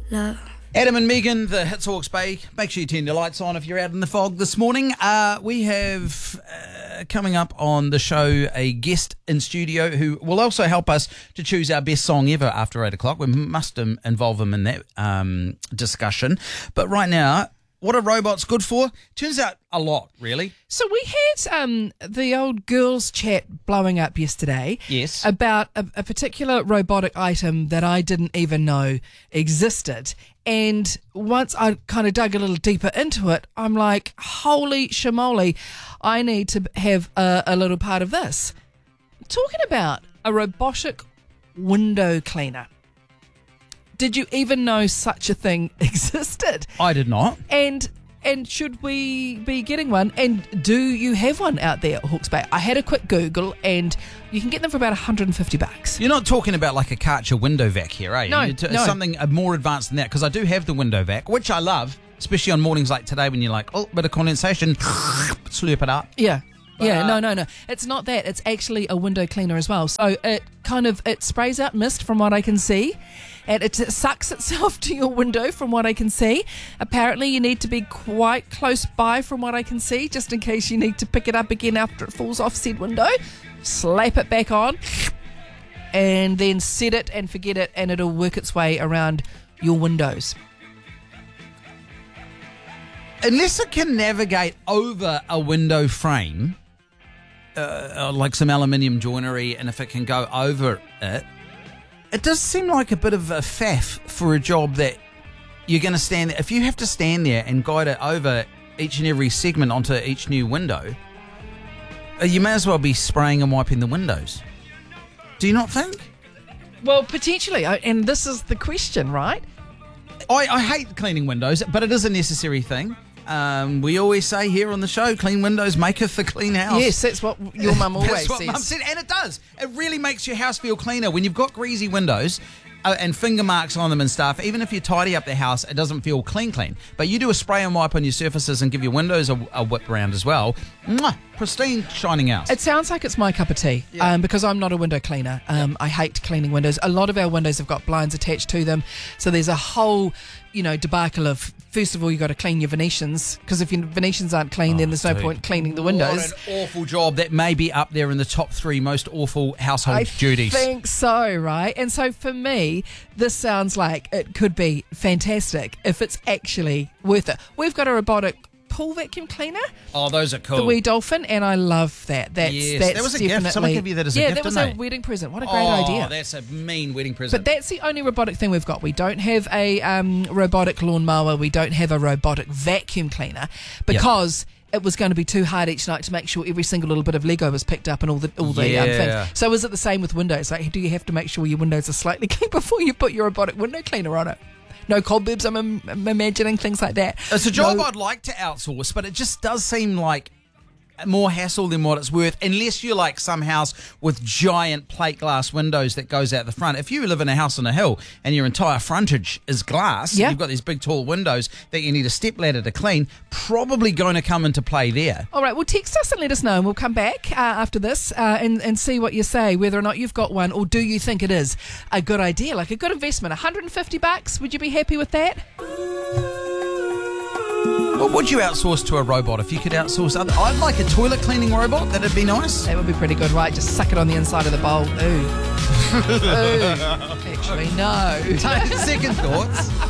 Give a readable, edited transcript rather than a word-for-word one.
love. Adam and Megan, the Hits Hawke's Bay. Make sure you turn your lights on if you're out in the fog this morning. We have coming up on the show a guest in studio who will also help us to choose our best song ever after 8 o'clock. We must involve him in that discussion. But right now, what are robots good for? Turns out a lot, really. So we had the old girls' chat blowing up yesterday. Yes. About a particular robotic item that I didn't even know existed. And once I kind of dug a little deeper into it, I'm like, holy shamoly, I need to have a little part of this. Talking about a robotic window cleaner. Did you even know such a thing existed? I did not. And should we be getting one? And do you have one out there at Hawke's Bay? I had a quick Google, and you can get them for about $150. You're not talking about like a Karcher window vac here, are you? No, It's something more advanced than that, because I do have the window vac, which I love, especially on mornings like today when you're like, oh, bit of condensation, slurp it up. Yeah. No. It's not that. It's actually a window cleaner as well. So it sprays out mist from what I can see, and it sucks itself to your window from what I can see. Apparently you need to be quite close by from what I can see, just in case you need to pick it up again after it falls off said window. Slap it back on and then set it and forget it, and it'll work its way around your windows. Unless it can navigate over a window frame, like some aluminium joinery, and if it can go over it, it does seem like a bit of a faff for a job that you're going to stand there. If you have to stand there and guide it over each and every segment onto each new window, you may as well be spraying and wiping the windows. Do you not think? Well, potentially, and this is the question, right? I hate cleaning windows, but it is a necessary thing. We always say here on the show, clean windows maketh the clean house. Yes, that's what your mum always That's what says. Mum said, and it does. It really makes your house feel cleaner. When you've got greasy windows and finger marks on them and stuff, even if you tidy up the house, it doesn't feel clean. But you do a spray and wipe on your surfaces and give your windows a whip round as well. Mwah, pristine, shining house. It sounds like it's my cup of tea, because I'm not a window cleaner. I hate cleaning windows. A lot of our windows have got blinds attached to them, so there's a whole, debacle of, first of all, you got to clean your Venetians, because if your Venetians aren't clean, then there's no point cleaning the windows. What an awful job. That may be up there in the top 3 most awful household duties. I think so, right? And so for me, this sounds like it could be fantastic if it's actually worth it. We've got a robotic pool vacuum cleaner. Oh, those are cool. The wee dolphin, and I love that. That's that was a gift. Someone gave you that as a gift, that was didn't a wedding present. What a great idea. Oh, that's a mean wedding present. But that's the only robotic thing we've got. We don't have a robotic lawnmower. We don't have a robotic vacuum cleaner, because it was going to be too hard each night to make sure every single little bit of Lego was picked up and all the things. So is it the same with windows? Like, do you have to make sure your windows are slightly clean before you put your robotic window cleaner on it? No cobwebs, I'm imagining things like that. It's a job I'd like to outsource, but it just does seem like more hassle than what it's worth, unless you're like some house with giant plate glass windows that goes out the front. If you live in a house on a hill and your entire frontage is glass, you've got these big tall windows that you need a step ladder to clean, probably going to come into play there. All right, well, text us and let us know, and we'll come back after this and see what you say, whether or not you've got one, or do you think it is a good idea, like a good investment. $150, would you be happy with that? What would you outsource to a robot if you could outsource other? I'd like a toilet cleaning robot. That'd be nice. That would be pretty good, right? Just suck it on the inside of the bowl. Ooh. Ooh. Actually, no. Second thoughts.